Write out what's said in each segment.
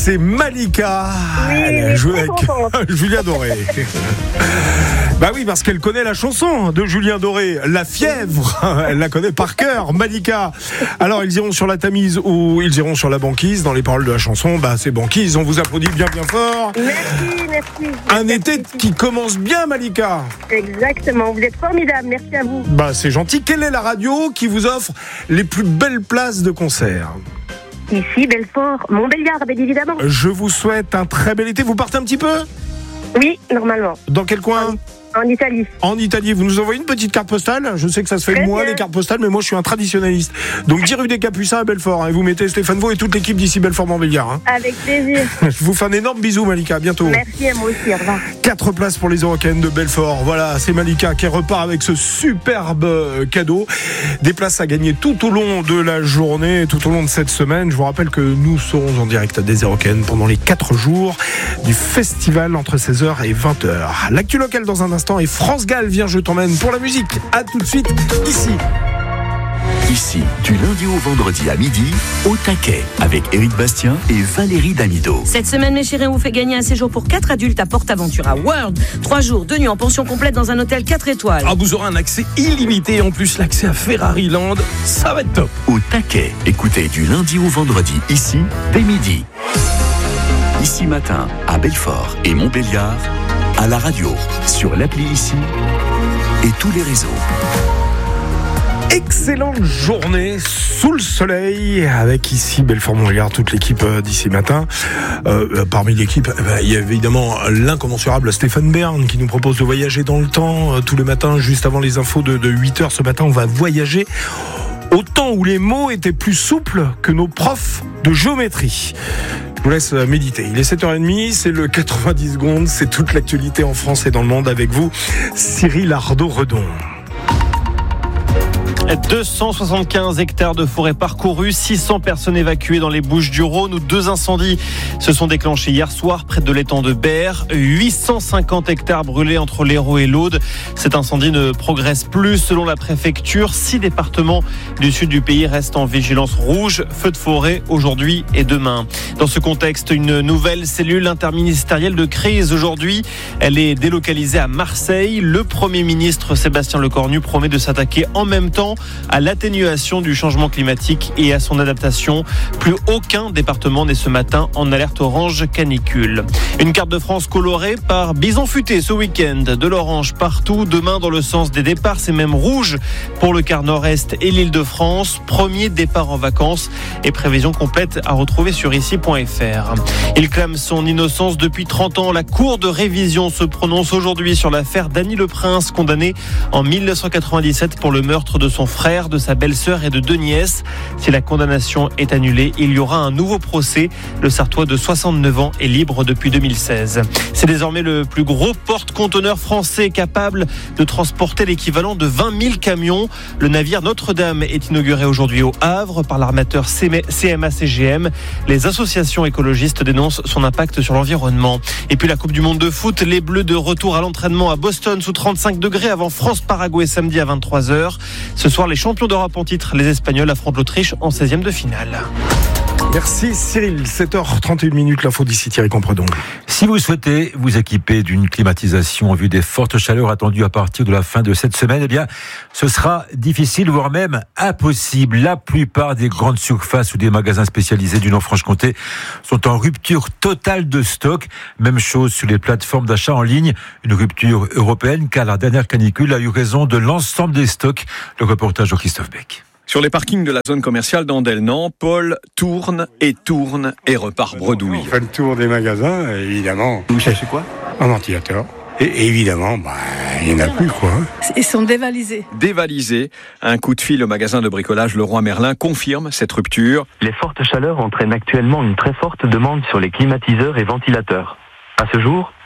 c'est Malika. Oui, Elle a joué avec contente. Julien Doré. Bah oui, parce qu'elle connaît la chanson de Julien Doré, La Fièvre. Elle la connaît par cœur, Malika. Alors, ils iront sur la Tamise ou ils iront sur la banquise. Dans les paroles de la chanson, bah c'est banquise. On vous applaudit bien fort. Merci. Un été qui commence bien, Malika. Exactement, vous êtes formidable, merci à vous. Bah c'est gentil. Quelle est la radio qui vous offre les plus belles places de concert ? Ici, Belfort, Montbéliard, bien évidemment. Je vous souhaite un très bel été. Vous partez un petit peu ? Oui, normalement. Dans quel coin ? En Italie. En Italie, vous nous envoyez une petite carte postale. Je sais que ça se fait Très moins bien. les cartes postales, mais moi je suis un traditionnaliste. Donc 10 rue des Capucins à Belfort. Et vous mettez Stéphane Vaux et toute l'équipe d'ici Belfort-Montbéliard. Avec plaisir. Je vous fais un énorme bisou, Malika. À bientôt. Merci à moi aussi, au revoir. 4 places pour les Eurocaines de Belfort. Voilà, c'est Malika qui repart avec ce superbe cadeau. Des places à gagner tout au long de la journée, tout au long de cette semaine. Je vous rappelle que nous serons en direct des Eurocaines pendant les 4 jours du festival entre 16h et 20h. L'actu locale dans un instant et France Gall, viens, je t'emmène pour la musique. À tout de suite, ici. Ici, du lundi au vendredi à midi, au taquet, avec Éric Bastien et Valérie Damido. Cette semaine, mes chéris, on vous fait gagner un séjour pour 4 adultes à PortAventura World. 3 jours, 2 nuits en pension complète dans un hôtel 4 étoiles. Ah, vous aurez un accès illimité et en plus l'accès à Ferrari Land. Ça va être top. Au taquet, écoutez du lundi au vendredi, ici, dès midi. Ici matin, à Belfort et Montbéliard, à la radio, sur l'appli Ici et tous les réseaux. Excellente journée sous le soleil avec ici Belfort-Montbéliard, toute l'équipe d'ici matin. Parmi l'équipe, il y a évidemment l'incommensurable Stéphane Bern qui nous propose de voyager dans le temps tous les matins, juste avant les infos de 8h. Ce matin, on va voyager au temps où les mots étaient plus souples que nos profs de géométrie. Je vous laisse méditer. Il est 7h30, c'est le 90 secondes, c'est toute l'actualité en France et dans le monde avec vous, Cyril Ardo-Redon. 275 hectares de forêt parcourus, 600 personnes évacuées dans les Bouches-du-Rhône où 2 incendies se sont déclenchés hier soir près de l'étang de Berre. 850 hectares brûlés entre l'Hérault et l'Aude. Cet incendie ne progresse plus selon la préfecture. 6 départements du sud du pays restent en vigilance rouge. Feu de forêt aujourd'hui et demain. Dans ce contexte, une nouvelle cellule interministérielle de crise aujourd'hui. Elle est délocalisée à Marseille. Le Premier ministre Sébastien Lecornu promet de s'attaquer en même temps à l'atténuation du changement climatique et à son adaptation. Plus aucun département n'est ce matin en alerte orange canicule. Une carte de France colorée par Bison Futé ce week-end. De l'orange partout, demain dans le sens des départs, c'est même rouge pour le quart nord-est et l'Île-de-France. Premier départ en vacances et prévision complète à retrouver sur ici.fr. Il clame son innocence depuis 30 ans. La Cour de révision se prononce aujourd'hui sur l'affaire Dany Le Prince, condamné en 1997 pour le meurtre de son frère, de sa belle-sœur et de 2 nièces. Si la condamnation est annulée, il y aura un nouveau procès. Le Sartois de 69 ans est libre depuis 2016. C'est désormais le plus gros porte-conteneur français capable de transporter l'équivalent de 20 000 camions. Le navire Notre-Dame est inauguré aujourd'hui au Havre par l'armateur CMA-CGM. Les associations écologistes dénoncent son impact sur l'environnement. Et puis la Coupe du Monde de foot, les Bleus de retour à l'entraînement à Boston sous 35 degrés avant France-Paraguay samedi à 23h. Ce soir, les champions d'Europe en titre, les Espagnols, affrontent l'Autriche en 16e de finale. Merci Cyril, 7h31, l'info d'ici Thierry Compredon. Si vous souhaitez vous équiper d'une climatisation en vue des fortes chaleurs attendues à partir de la fin de cette semaine, eh bien, ce sera difficile, voire même impossible. La plupart des grandes surfaces ou des magasins spécialisés du Nord-Franche-Comté sont en rupture totale de stock. Même chose sur les plateformes d'achat en ligne. Une rupture européenne car la dernière canicule a eu raison de l'ensemble des stocks. Le reportage de Christophe Beck. Sur les parkings de la zone commerciale d'Andelnan, Paul tourne et repart bredouille. On fait le tour des magasins, évidemment. Vous cherchez quoi ? Un ventilateur. Et évidemment, il n'y en a plus, quoi. Ils sont dévalisés. Dévalisé. Un coup de fil au magasin de bricolage Leroy Merlin confirme cette rupture. Les fortes chaleurs entraînent actuellement une très forte demande sur les climatiseurs et ventilateurs. À ce jour,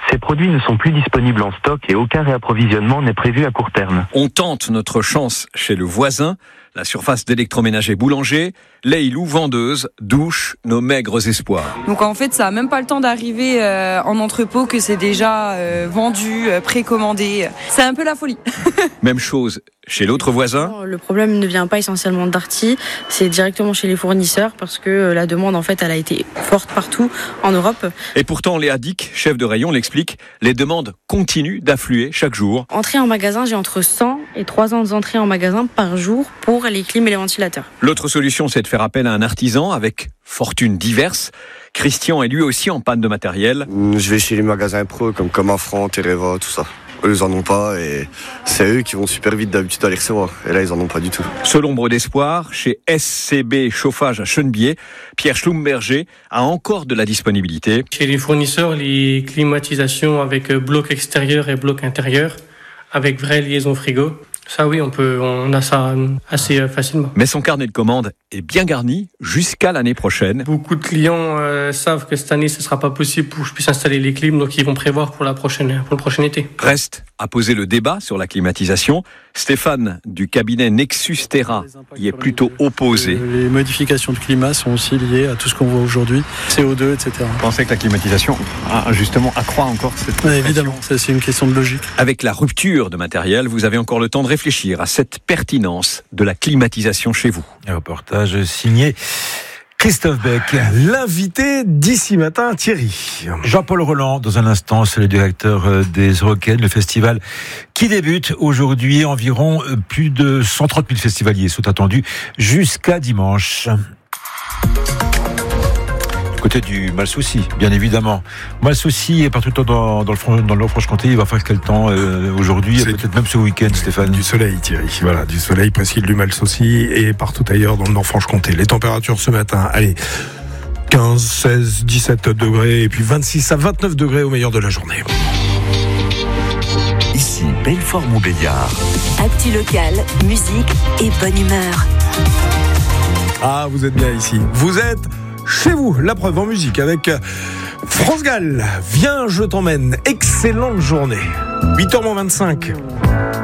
Ces produits ne sont plus disponibles en stock et aucun réapprovisionnement n'est prévu à court terme. On tente notre chance chez le voisin. La surface d'électroménager boulanger, Leilou vendeuse, douche nos maigres espoirs. Donc en fait, ça n'a même pas le temps d'arriver en entrepôt que c'est déjà vendu, précommandé. C'est un peu la folie. Même chose chez l'autre voisin. Le problème ne vient pas essentiellement d'Darty, c'est directement chez les fournisseurs parce que la demande en fait elle a été forte partout en Europe. Et pourtant Léa Dick, chef de rayon, l'explique, les demandes continuent d'affluer chaque jour. Entrée en magasin, j'ai entre 100 et 300 entrées en magasin par jour pour les clims et les ventilateurs. L'autre solution, c'est de faire appel à un artisan avec fortune diverse. Christian est lui aussi en panne de matériel. Je vais chez les magasins pro comme Comafran, Tereva, tout ça. Eux, ils en ont pas et c'est eux qui vont super vite d'habitude à les recevoir. Et là, ils en ont pas du tout. Seule ombre d'espoir, chez SCB Chauffage à Chenebier, Pierre Schlumberger a encore de la disponibilité. Chez les fournisseurs, les climatisations avec bloc extérieur et bloc intérieur, avec vraie liaison frigo. Ça oui, on a ça assez facilement. Mais son carnet de commandes est bien garni jusqu'à l'année prochaine. Beaucoup de clients savent que cette année, ce ne sera pas possible pour que je puisse installer les clims, donc ils vont prévoir pour le prochain été. Reste à poser le débat sur la climatisation. Stéphane du cabinet Nexus Terra y est plutôt opposé. Les modifications de climat sont aussi liées à tout ce qu'on voit aujourd'hui, CO2, etc. Vous pensez que la climatisation justement accroît encore cette évidemment, c'est une question de logique. Avec la rupture de matériel, vous avez encore le temps de réfléchir à cette pertinence de la climatisation chez vous. Un reportage signé Christophe Beck. L'invité d'ici matin, Thierry. Jean-Paul Roland, dans un instant, c'est le directeur des Eurocaines, le festival qui débute aujourd'hui. Environ plus de 130 000 festivaliers sont attendus jusqu'à dimanche. Côté du Malsouci, bien évidemment. Malsouci est partout dans le Nord-Franche-Comté. Il va faire quel temps aujourd'hui, peut-être même ce week-end, Stéphane? Du soleil, Thierry. Voilà, du soleil, presqu'île du Malsouci et partout ailleurs dans le Nord-Franche-Comté. Les températures ce matin, allez, 15, 16, 17 degrés et puis 26 à 29 degrés au meilleur de la journée. Ici, Belfort-Montbéliard. Actu local, musique et bonne humeur. Ah, vous êtes bien ici. Vous êtes chez vous, la preuve en musique avec France Gall. Viens, je t'emmène. Excellente journée. 8h25.